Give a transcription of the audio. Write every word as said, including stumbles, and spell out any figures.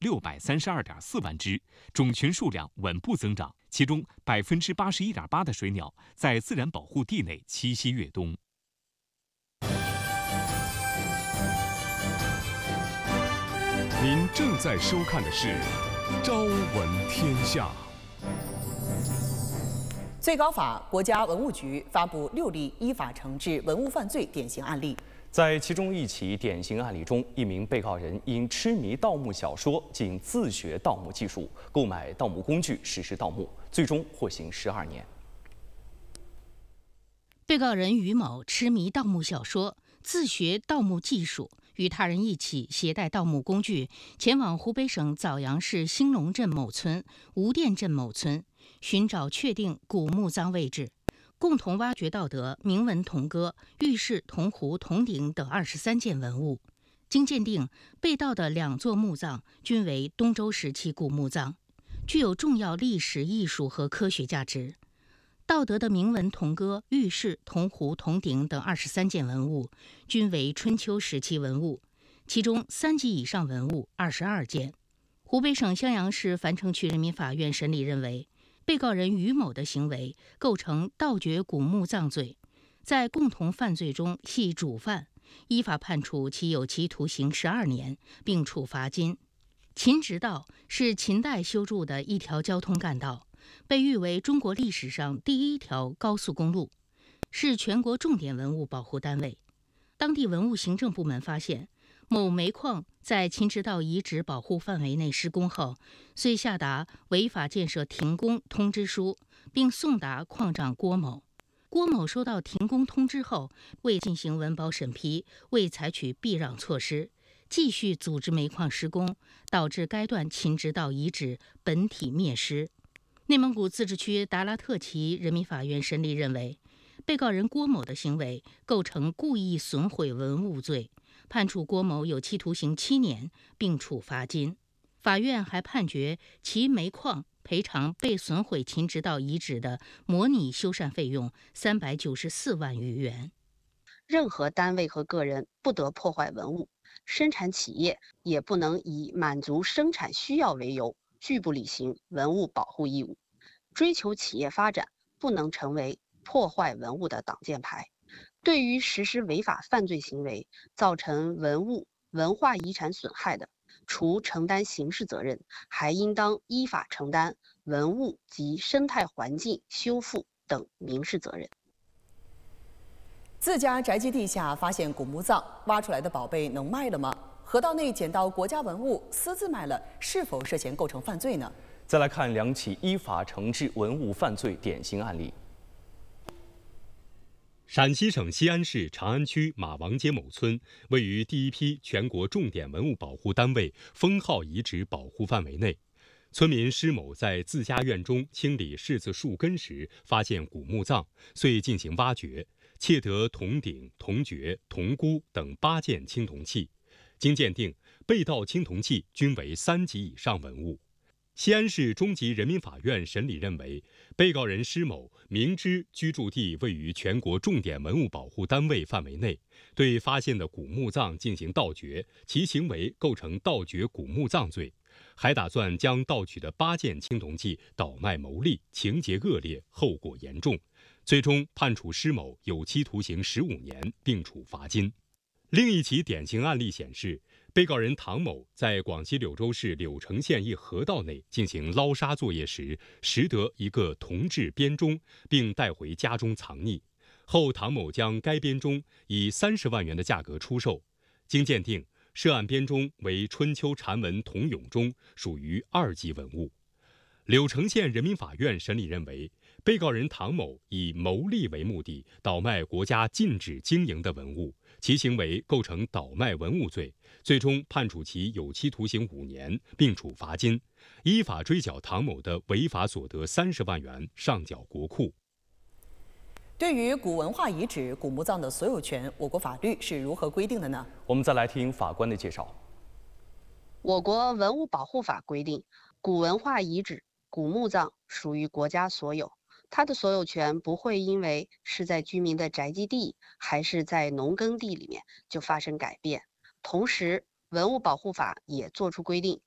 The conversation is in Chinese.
六百三十二点四万只，种群数量稳步增长。其中百分之八十一点八的水鸟在自然保护地内栖息越冬。 您正在收看的是《朝闻天下》。 最高法、国家文物局发布六例依法惩治文物犯罪典型案例。 在其中一起典型案例中，一名被告人因痴迷盗墓小说，竟自学盗墓技术，购买盗墓工具实施盗墓，最终获刑十二年。 被告人于某痴迷盗墓小说，自学盗墓技术，与他人一起携带盗墓工具，前往湖北省枣阳市兴隆镇某村、吴店镇某村，寻找确定古墓葬位置。共同挖掘到得铭文铜戈、玉饰、铜壶、铜鼎等二十三件文物。经鉴定，被盗的两座墓葬均为东周时期古墓葬，具有重要历史、艺术和科学价值。盗得的铭文铜戈、玉饰、铜壶、铜鼎等二十三件文物，均为春秋时期文物，其中三级以上文物二十二件。湖北省襄阳市樊城区人民法院审理认为，被告人于某的行为构成盗掘古墓葬罪，在共同犯罪中系主犯，依法判处其有期徒刑十二年，并处罚金。秦直道是秦代修筑的一条交通干道，被誉为中国历史上第一条高速公路，是全国重点文物保护单位。当地文物行政部门发现，某煤矿在秦直道遗址保护范围内施工后，遂下达违法建设停工通知书，并送达矿长郭某。郭某收到停工通知后，未进行文保审批，未采取避让措施，继续组织煤矿施工，导致该段秦直道遗址本体灭失。内蒙古自治区达拉特旗人民法院审理认为，被告人郭某的行为构成故意损毁文物罪，判处郭某有期徒刑七年，并处罚金。法院还判决其煤矿赔偿被损毁秦直道遗址的模拟修缮费用三百九十四万余元。 任何单位和个人不得破坏文物，生产企业也不能以满足生产需要为由，拒不履行文物保护义务。追求企业发展不能成为破坏文物的挡箭牌。对于实施违法犯罪行为，造成文物、文化遗产损害的，除承担刑事责任，还应当依法承担文物及生态环境修复等民事责任。 自家宅基地下发现古墓葬，挖出来的宝贝能卖了吗？河道内捡到国家文物私自卖了，是否涉嫌构成犯罪呢？ 再来看两起依法惩治文物犯罪典型案例。 陕西省西安市长安区马王街某村位于第一批全国重点文物保护单位封号遗址保护范围内。村民施某在自家院中清理柿子树根时，发现古墓葬，遂进行挖掘，窃得铜鼎、铜爵、铜箍等八件青铜器。经鉴定，被盗青铜器均为三级以上文物。西安市中级人民法院审理认为，被告人施某明知居住地位于全国重点文物保护单位范围内，对发现的古墓葬进行盗掘，其行为构成盗掘古墓葬罪，还打算将盗取的八件青铜器倒卖牟利，情节恶劣，后果严重，最终判处施某有期徒刑十五年，并处罚金。另一起典型案例显示，被告人唐某在广西柳州市柳城县一河道内进行捞沙作业时，拾得一个铜制编钟，并带回家中藏匿。后唐某将该编钟以三十万元的价格出售。经鉴定，涉案编钟为春秋禅文铜俑钟，属于二级文物。柳城县人民法院审理认为，被告人唐某以牟利为目的倒卖国家禁止经营的文物，其行为构成倒卖文物罪，最终判处其有期徒刑五年，并处罚金，依法追缴唐某的违法所得三十万元，上缴国库。 对于古文化遗址、古墓葬的所有权，我国法律是如何规定的呢？ 我们再来听法官的介绍。 我国文物保护法规定，古文化遗址、古墓葬属于国家所有，它的所有权不会因为是在居民的宅基地还是在农耕地里面就发生改变。同时，文物保护法也作出规定，